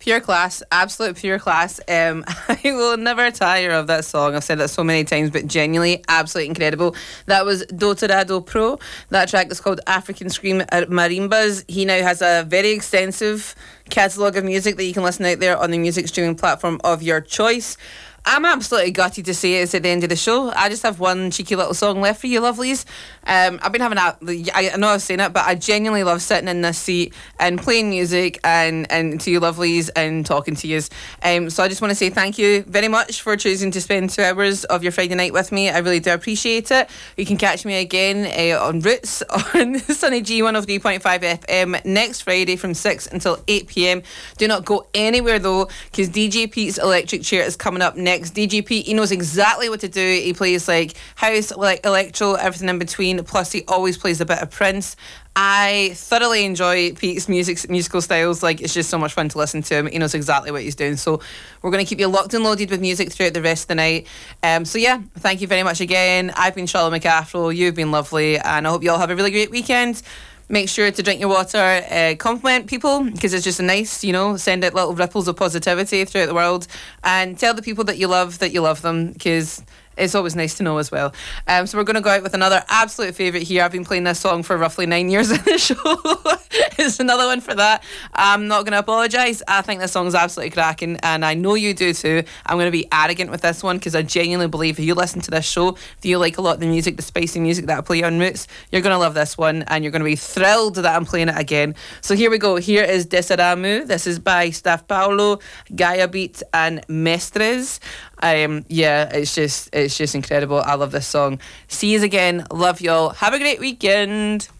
Pure class, absolute pure class. I will never tire of that song. I've said that so many times, but genuinely, absolutely incredible. That was Dotarado Pro. That track is called African Scream at Marimbas. He now has a very extensive catalogue of music that you can listen out there on the music streaming platform of your choice. I'm absolutely gutted to say it's at the end of the show. I just have one cheeky little song left for you lovelies. I've been having I know I was saying it, but I genuinely love sitting in this seat and playing music and to you lovelies and talking to you. So I just want to say thank you very much for choosing to spend 2 hours of your Friday night with me. I really do appreciate it. You can catch me again on Roots on Sunny G 103.5 FM next Friday from 6 until 8 p.m. Do not go anywhere though, because DJ Pete's Electric Chair is coming up next. DJ Pete, he knows exactly what to do. He plays like house, like electro, everything in between. Plus, he always plays a bit of Prince. I thoroughly enjoy Pete's musical styles. Like, it's just so much fun to listen to him. He knows exactly what he's doing. So we're going to keep you locked and loaded with music throughout the rest of the night. So yeah, thank you very much again. I've been Charlotte McAfro. You've been lovely, and I hope you all have a really great weekend. Make sure to drink your water, compliment people, because it's just a nice, send out little ripples of positivity throughout the world, and tell the people that you love them, because it's always nice to know as well. So we're going to go out with another absolute favourite here. I've been playing this song for roughly 9 years in the show. It's another one for that. I'm not going to apologise. I think this song's absolutely cracking, and I know you do too. I'm going to be arrogant with this one, because I genuinely believe if you listen to this show, if you like a lot of the music, the spicy music that I play on Roots, you're going to love this one, and you're going to be thrilled that I'm playing it again. So here we go. Here is Desaramu. This is by Staff Paulo, Gaia Beat, and Mestres. It's just incredible. I love this song. See yous again. Love y'all. Have a great weekend.